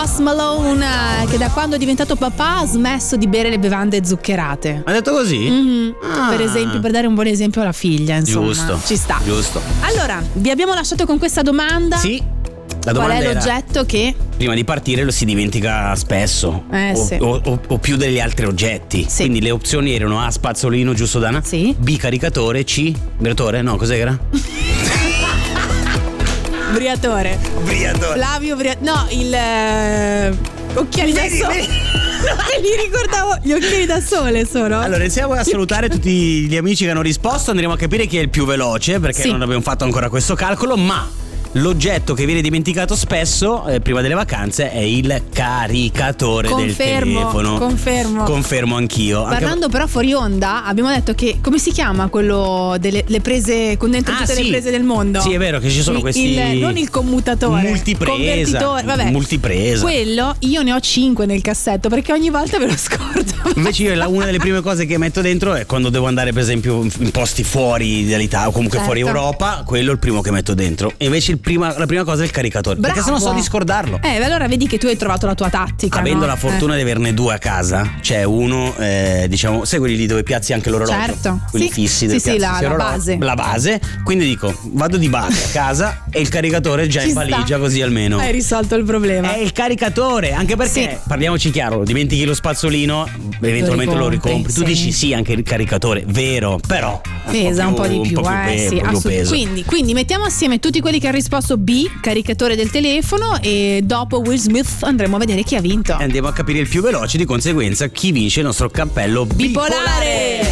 Post Malone, che da quando è diventato papà ha smesso di bere le bevande zuccherate. Ha detto così? Mm-hmm. Per esempio, per dare un buon esempio alla figlia, insomma. Giusto. Ci sta. Giusto. Allora, vi abbiamo lasciato con questa domanda. Sì. La Qual domanda è era, l'oggetto che prima di partire lo si dimentica spesso sì. o più degli altri oggetti. Sì. Quindi le opzioni erano A, spazzolino, giusto Dana? Sì. B, caricatore. C, vibratore? No, cos'è che era? Briatore. Briatore. Flavio No, il occhiali da sole. Me li ricordavo, gli occhiali da sole sono. Allora iniziamo a salutare tutti gli amici che hanno risposto. Andremo a capire chi è il più veloce, perché Sì. non abbiamo fatto ancora questo calcolo. Ma l'oggetto che viene dimenticato spesso prima delle vacanze è il caricatore del telefono. Confermo anch'io. Parlando però fuori onda, abbiamo detto che come si chiama quello delle le prese con dentro tutte le prese del mondo? Sì, è vero che ci sono questi non il commutatore, multipresa. Vabbè, multipresa. Quello io ne ho 5 nel cassetto perché ogni volta ve lo scordo. Invece io una delle prime cose che metto dentro è quando devo andare per esempio in posti fuori dall'Italia o comunque fuori Europa, quello è il primo che metto dentro. E invece la prima cosa è il caricatore. Bravo. Perché sennò so di scordarlo. Allora vedi che tu hai trovato la tua tattica. Avendo no? la fortuna di averne due a casa, c'è uno, diciamo, sai quelli lì dove piazzi anche l'orologio? Certo. Quelli Sì. fissi dove Sì, piazzi la base. La base. Quindi dico, vado di base a casa e il caricatore è già Ci in sta. valigia, così almeno. Hai risolto il problema. È il caricatore, anche perché, parliamoci chiaro, dimentichi lo spazzolino, eventualmente lo ricompri. Tu dici sì, anche il caricatore, vero, però pesa un po' di più, sì, peso. Quindi mettiamo assieme tutti quelli che hanno risposto B, caricatore del telefono, e dopo Will Smith andremo a vedere chi ha vinto. E andiamo a capire il più veloce, di conseguenza chi vince il nostro cappello bipolare.